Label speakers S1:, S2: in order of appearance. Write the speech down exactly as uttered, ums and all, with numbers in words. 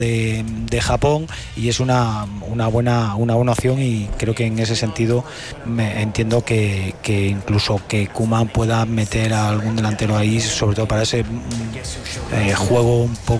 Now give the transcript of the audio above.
S1: De, de Japón, y es una, una, buena, una buena opción, y creo que en ese sentido me entiendo que, que incluso que Koeman pueda meter a algún delantero ahí, sobre todo para ese eh, juego un poco